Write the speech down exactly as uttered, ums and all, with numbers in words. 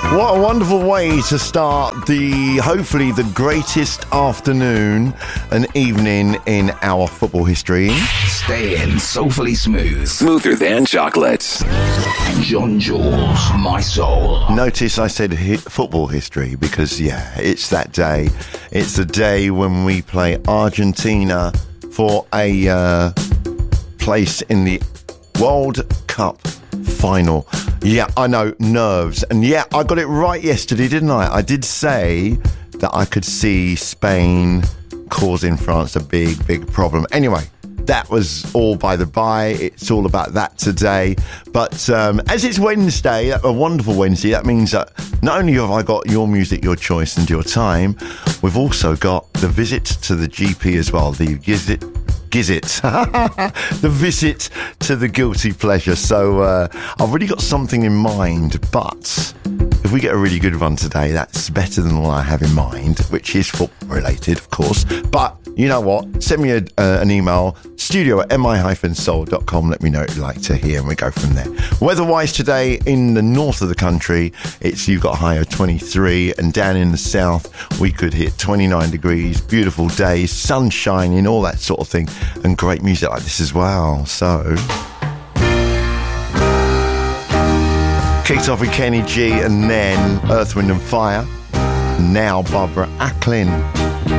What a wonderful way to start the, hopefully, the greatest afternoon and evening in our football history. Stay in soulfully smooth. Smoother than chocolate. John Jules, My Soul. Notice I said hi- football history because, yeah, it's that day. It's the day when we play Argentina for a uh, place in the World Cup final. Yeah, I know, nerves. And yeah, I got it right yesterday, didn't I? I did say that I could see Spain causing France a big, big problem. Anyway, that was all by the by. It's all about that today. But um, as it's Wednesday, a wonderful Wednesday, that means that not only have I got your music, your choice and your time, we've also got the visit to the G P as well, the visit Gizzit, the visit to the guilty pleasure. So uh, I've really got something in mind, but if we get a really good one today, that's better than what I have in mind, which is football related, of course. But you know what? Send me a, uh, an email, studio at mi dash soul dot com. Let me know what you'd like to hear, and we go from there. Weather-wise today, in the north of the country, it's you've got a high of twenty-three, and down in the south, we could hit twenty-nine degrees. Beautiful days, sun shining, all that sort of thing, and great music like this as well. So, kicked off with Kenny G, and then Earth, Wind and Fire. Now Barbara Acklin.